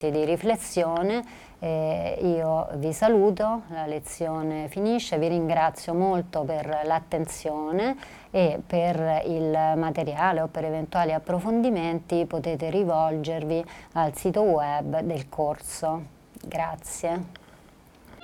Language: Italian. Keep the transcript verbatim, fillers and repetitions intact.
di riflessione. Eh, io vi saluto, la lezione finisce, vi ringrazio molto per l'attenzione e per il materiale o per eventuali approfondimenti potete rivolgervi al sito web del corso. Grazie.